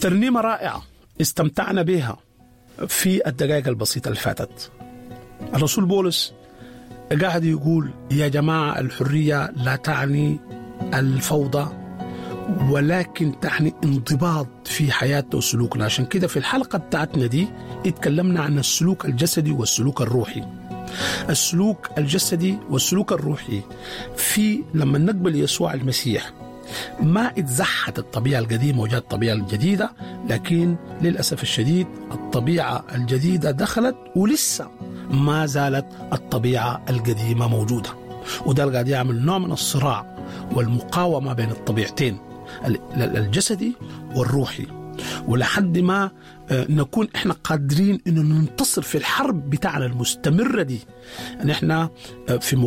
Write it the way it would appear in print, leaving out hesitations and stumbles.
ترنيمة رائعة استمتعنا بها في الدقائق البسيطة اللي فاتت. الرسول بولس قاعد يقول يا جماعة الحرية لا تعني الفوضى ولكن تعني انضباط في حياتنا وسلوكنا. عشان كده في الحلقة بتاعتنا دي اتكلمنا عن السلوك الجسدي والسلوك الروحي. السلوك الجسدي والسلوك الروحي في لما نقبل يسوع المسيح ما اتزحت الطبيعة القديمة وجاءت الطبيعة الجديدة، لكن للأسف الشديد الطبيعة الجديدة دخلت ولسه ما زالت الطبيعة القديمة موجودة. وده قاعد يعمل نوع من الصراع والمقاومة بين الطبيعتين الجسدي والروحي، ولحد ما نكون احنا قادرين انه ننتصر في الحرب بتاعنا المستمرة دي. ان احنا في